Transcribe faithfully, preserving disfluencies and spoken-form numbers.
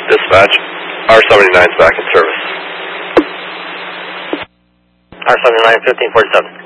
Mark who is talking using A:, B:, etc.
A: Dispatch, R seventy-nine is back in service.
B: R seventy-nine, fifteen forty-seven.